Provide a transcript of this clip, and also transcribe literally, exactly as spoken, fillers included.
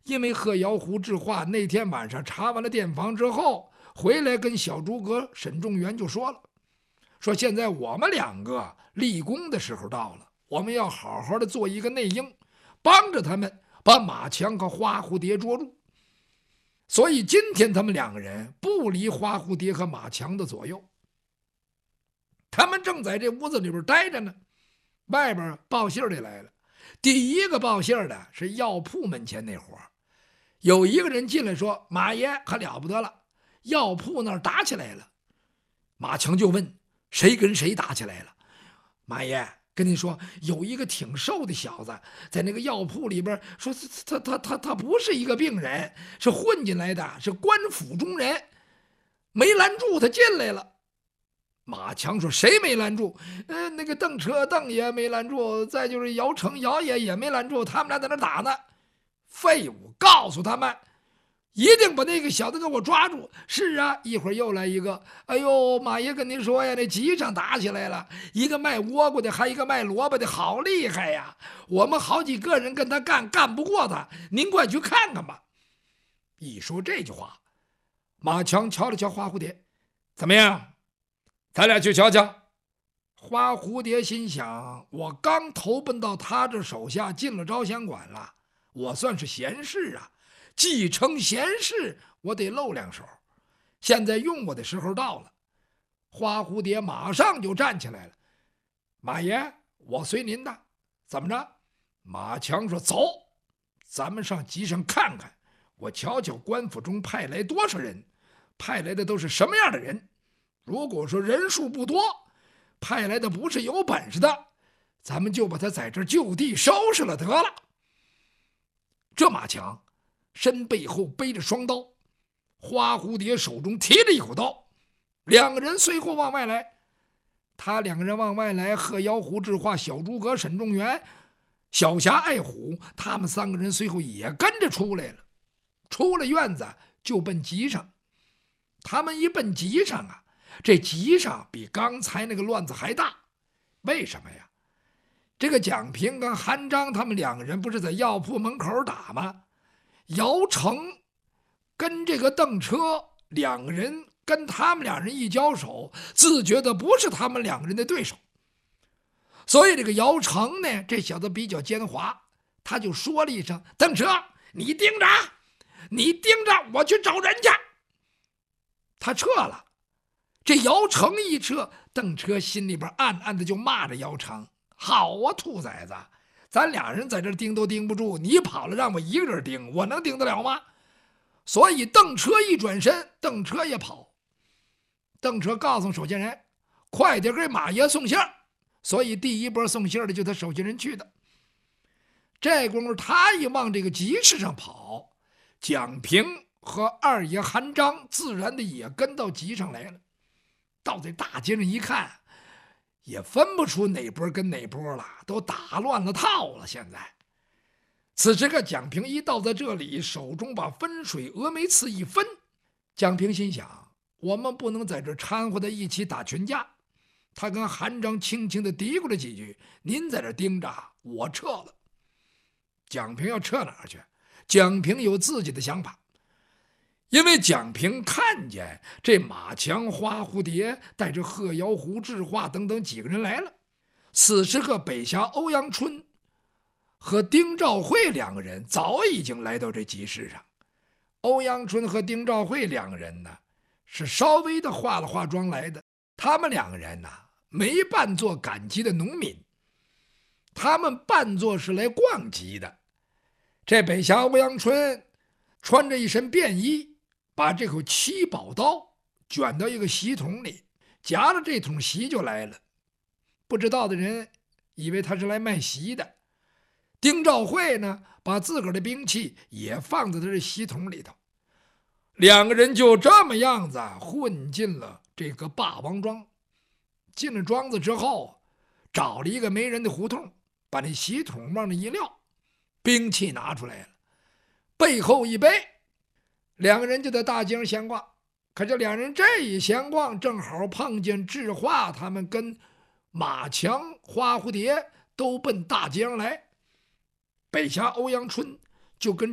因为贺瑶胡志化那天晚上查完了店房之后，回来跟小诸葛沈仲元就说了，说现在我们两个立功的时候到了，我们要好好的做一个内应，帮着他们把马强和花蝴蝶捉住。所以今天他们两个人不离花蝴蝶和马强的左右，他们正在这屋子里边待着呢，外边报信的来了。第一个报信的是药铺门前那伙，有一个人进来说，马爷可了不得了，药铺那儿打起来了。马强就问，谁跟谁打起来了？马爷跟你说，有一个挺瘦的小子在那个药铺里边，说他他他他不是一个病人，是混进来的，是官府中人，没拦住他进来了。马强说，谁没拦住？呃，那个邓车邓爷没拦住，再就是姚成姚爷也没拦住，他们俩在那打呢。废物，告诉他们一定把那个小子给我抓住。是啊，一会儿又来一个，哎呦，马爷跟您说呀，那集上打起来了，一个卖倭瓜的，还一个卖萝卜的，好厉害呀！我们好几个人跟他干，干不过他，您快去看看吧。一说这句话，马强瞧了瞧花蝴蝶，怎么样？咱俩去瞧瞧。花蝴蝶心想，我刚投奔到他这手下，进了招降馆了，我算是贤士啊，继承贤士，我得露两手。现在用我的时候到了。花蝴蝶马上就站起来了，马爷，我随您的。怎么着？马强说，走，咱们上集上看看，我瞧瞧官府中派来多少人，派来的都是什么样的人。如果说人数不多，派来的不是有本事的，咱们就把他在这就地收拾了得了。这马强身背后背着双刀，花蝴蝶手中提着一口刀，两个人随后往外来。他两个人往外来，贺瑶胡志化、小诸葛沈仲元、小侠爱虎，他们三个人随后也跟着出来了。出了院子就奔集上。他们一奔集上啊，这集上比刚才那个乱子还大。为什么呀？这个蒋平跟韩章他们两个人不是在药铺门口打吗？姚成跟这个邓车两个人跟他们两人一交手，自觉的不是他们两个人的对手。所以这个姚成呢，这小子比较奸猾，他就说了一声，邓车，你盯着，你盯着，我去找人去。他撤了。这姚成一撤，邓车心里边暗暗的就骂着姚成，好啊，兔崽子，咱俩人在这盯都盯不住，你跑了让我一个人盯，我能盯得了吗？所以邓车一转身，邓车也跑。邓车告诉手下人，快点给马爷送信儿。所以第一波送信儿的就他手下人去的。这功夫他一往这个集市上跑，蒋平和二爷韩章自然的也跟到集上来了。到这大街上一看，也分不出哪波跟哪波了，都打乱了套了。现在此时个蒋平一到在这里，手中把分水峨眉刺一分。蒋平心想，我们不能在这掺和在一起打群架。他跟韩章轻轻地嘀咕了几句，您在这盯着，我撤了。蒋平要撤哪儿去？蒋平有自己的想法。因为蒋平看见这马强、花蝴蝶带着贺瑶胡志化等等几个人来了。此时个北峡欧阳春和丁兆会两个人早已经来到这集市上。欧阳春和丁兆会两个人呢，是稍微的化了化妆来的。他们两个人呢，没扮作赶集的农民，他们扮作是来逛集的。这北峡欧阳春穿着一身便衣，把这口七宝刀卷到一个席桶里，夹着这桶席就来了。不知道的人以为他是来卖席的。丁兆会呢，把自个儿的兵器也放在他这席桶里头。两个人就这么样子混进了这个霸王庄。进了庄子之后，找了一个没人的胡同，把那席桶往那一撂，兵器拿出来了，背后一背，两个人就在大街上闲逛。可是两人这一闲逛，正好碰见智化他们跟马强、花蝴蝶都奔大街上来。北峡欧阳春就跟